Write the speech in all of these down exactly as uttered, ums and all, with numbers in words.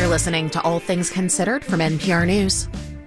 listening to All Things Considered from N P R News.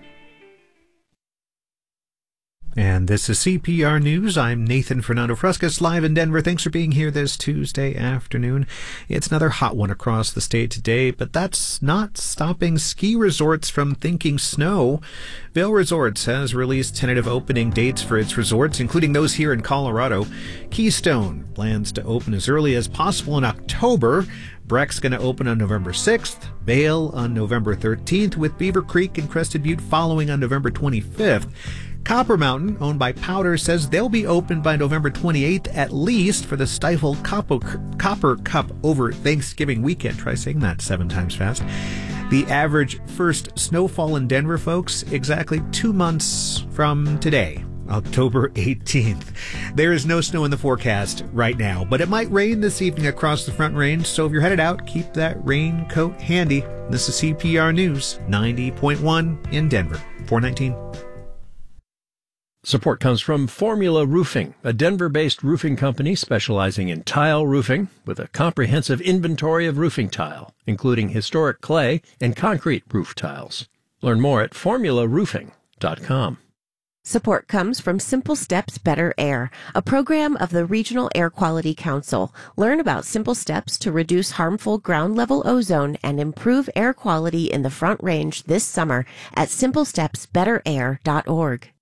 And this is C P R News. I'm Nathan Fernando Fruscas, live in Denver. Thanks for being here this Tuesday afternoon. It's another hot one across the state today, but that's not stopping ski resorts from thinking snow. Vail Resorts has released tentative opening dates for its resorts, including those here in Colorado. Keystone plans to open as early as possible in October. Breck's going to open on November sixth, Vail on November thirteenth, with Beaver Creek and Crested Butte following on November twenty-fifth. Copper Mountain, owned by Powder, says they'll be open by November twenty-eighth at least for the Stifle Copper Cup over Thanksgiving weekend. Try saying that seven times fast. The average first snowfall in Denver, folks, exactly two months from today, October eighteenth. There is no snow in the forecast right now, but it might rain this evening across the Front Range, so if you're headed out, keep that raincoat handy. This is C P R News, ninety point one in Denver, four nineteen. Support comes from Formula Roofing, a Denver-based roofing company specializing in tile roofing with a comprehensive inventory of roofing tile, including historic clay and concrete roof tiles. Learn more at formula roofing dot com. Support comes from Simple Steps Better Air, a program of the Regional Air Quality Council. Learn about simple steps to reduce harmful ground-level ozone and improve air quality in the Front Range this summer at simple steps better air dot org.